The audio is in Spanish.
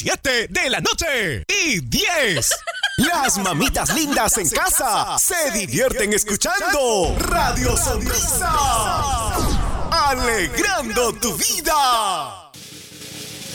7 de la noche y 10. Las mamitas lindas en casa se divierten escuchando Radio Sonrisa. Alegrando tu vida.